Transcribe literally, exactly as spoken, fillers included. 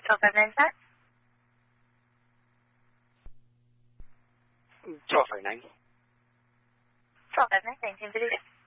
twelve five nine five. twelve five nine. twelve five nine, nineteen thirty-six.